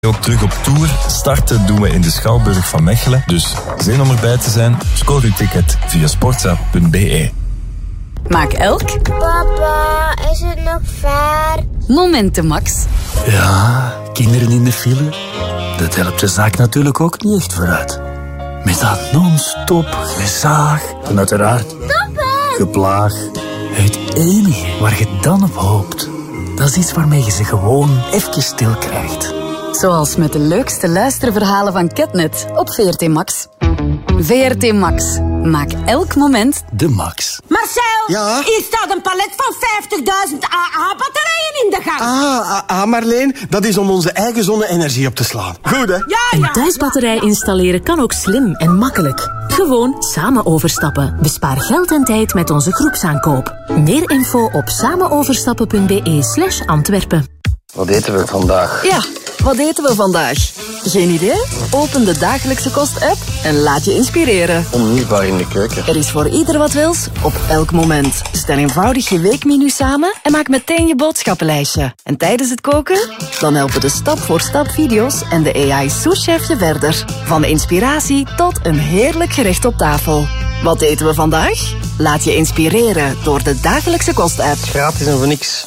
Ook terug op tour. Starten doen we in de Schouwburg van Mechelen. Dus zin om erbij te zijn? Scoor uw ticket via sportza.be. Maak elk... Papa, is het nog ver? Momenten, Max. Ja, kinderen in de file. Dat helpt de zaak natuurlijk ook niet echt vooruit. Met dat non-stop gezaag en uiteraard geplaag. Het enige waar je dan op hoopt, dat is iets waarmee je ze gewoon even stil krijgt. Zoals met de leukste luisterverhalen van Catnet op VRT Max. VRT Max. Maak elk moment de max. Marcel, ja? hier staat een palet van 50.000 AA-batterijen in de gang. Marleen, dat is om onze eigen zonne-energie op te slaan. Goed, hè? Ja. Een thuisbatterij installeren kan ook slim en makkelijk. Gewoon samen overstappen. Bespaar geld en tijd met onze groepsaankoop. Meer info op samenoverstappen.be/Antwerpen. Wat eten we vandaag? Ja, wat eten we vandaag? Geen idee? Open de Dagelijkse Kost-app en laat je inspireren. Onmisbaar in de keuken. Er is voor ieder wat wils, op elk moment. Stel eenvoudig je weekmenu samen en maak meteen je boodschappenlijstje. En tijdens het koken? Dan helpen de stap-voor-stap video's en de AI-souschef je verder. Van inspiratie tot een heerlijk gerecht op tafel. Wat eten we vandaag? Laat je inspireren door de Dagelijkse Kost-app. Gratis en voor niks.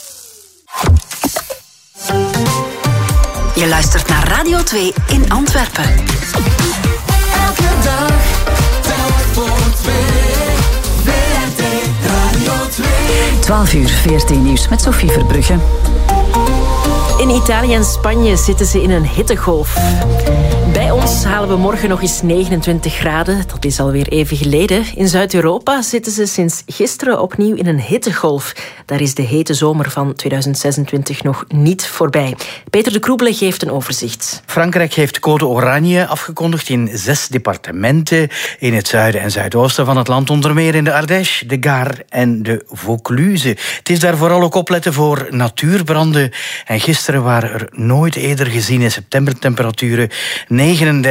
Je luistert naar Radio 2 in Antwerpen. Elke dag, telk voor 2. VRT Radio 2. 12 uur, VRT Nieuws met Sophie Verbrugge. In Italië en Spanje zitten ze in een hittegolf. Bij ons halen we morgen nog eens 29 graden. Dat is alweer even geleden. In Zuid-Europa zitten ze sinds gisteren opnieuw in een hittegolf. Daar is de hete zomer van 2026 nog niet voorbij. Peter de Kroebele geeft een overzicht. Frankrijk heeft code oranje afgekondigd in 6 departementen in het zuiden en zuidoosten van het land. Onder meer in de Ardèche, de Gard en de Vaucluse. Het is daar vooral ook opletten voor natuurbranden. En gisteren waren er nooit eerder geziene septembertemperaturen 39,4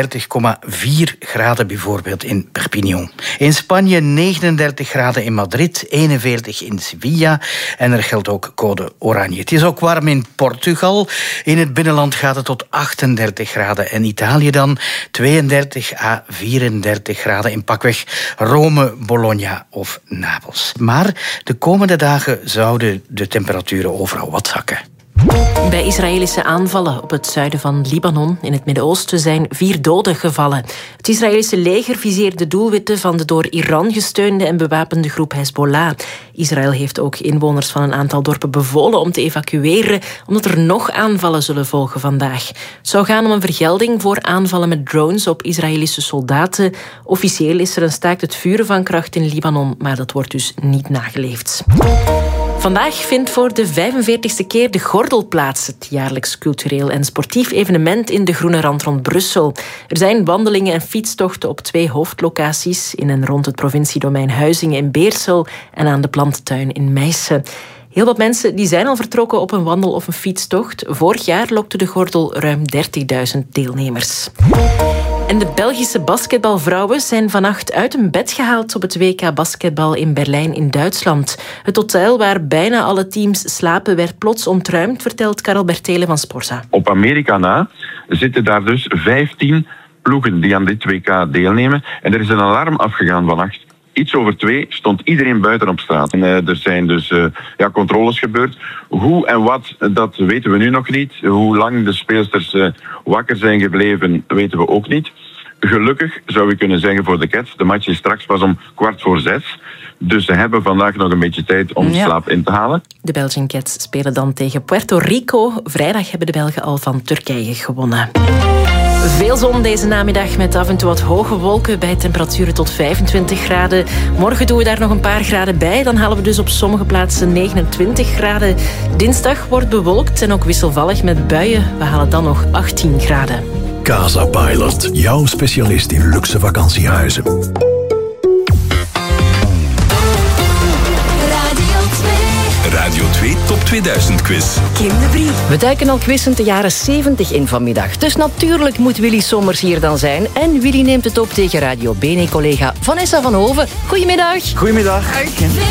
graden bijvoorbeeld in Perpignan. In Spanje 39 graden in Madrid, 41 in Sevilla en er geldt ook code oranje. Het is ook warm in Portugal. In het binnenland gaat het tot 38 graden en Italië dan 32 à 34 graden in pakweg Rome, Bologna of Napels. Maar de komende dagen zouden de temperaturen overal wat zakken. Bij Israëlische aanvallen op het zuiden van Libanon in het Midden-Oosten zijn 4 doden gevallen. Het Israëlische leger viseerde doelwitten van de door Iran gesteunde en bewapende groep Hezbollah. Israël heeft ook inwoners van een aantal dorpen bevolen om te evacueren, omdat er nog aanvallen zullen volgen vandaag. Het zou gaan om een vergelding voor aanvallen met drones op Israëlische soldaten. Officieel is er een staakt het vuren van kracht in Libanon, maar dat wordt dus niet nageleefd. Vandaag vindt voor de 45e keer de Gordel plaats, het jaarlijks cultureel en sportief evenement in de groene rand rond Brussel. Er zijn wandelingen en fietstochten op 2 hoofdlocaties, in en rond het provinciedomein Huizingen in Beersel en aan de plantentuin in Meissen. Heel wat mensen die zijn al vertrokken op een wandel- of een fietstocht. Vorig jaar lokte de Gordel ruim 30.000 deelnemers. En de Belgische basketbalvrouwen zijn vannacht uit hun bed gehaald op het WK basketbal in Berlijn in Duitsland. Het hotel waar bijna alle teams slapen werd plots ontruimd, vertelt Karel Bertelen van Sporza. Op Amerika na zitten daar dus 15 ploegen die aan dit WK deelnemen. En er is een alarm afgegaan vannacht. Iets over 2 stond iedereen buiten op straat. En er zijn dus controles gebeurd. Hoe en wat, dat weten we nu nog niet. Hoe lang de speelsters wakker zijn gebleven, weten we ook niet. Gelukkig zou je kunnen zeggen voor de Cats, de match is straks pas om 5:15. Dus ze hebben vandaag nog een beetje tijd om slaap in te halen. De Belgian Cats spelen dan tegen Puerto Rico. Vrijdag hebben de Belgen al van Turkije gewonnen. Veel zon deze namiddag met af en toe wat hoge wolken bij temperaturen tot 25 graden. Morgen doen we daar nog een paar graden bij. Dan halen we dus op sommige plaatsen 29 graden. Dinsdag wordt bewolkt en ook wisselvallig met buien. We halen dan nog 18 graden. Casa Pilot, jouw specialist in luxe vakantiehuizen. Radio 2 Top 2000 quiz. Kinderbrief. We duiken al quizend de jaren 70 in vanmiddag. Dus natuurlijk moet Willy Sommers hier dan zijn. En Willy neemt het op tegen Radio Bene-collega Vanessa van Hoven. Goedemiddag. Goedemiddag.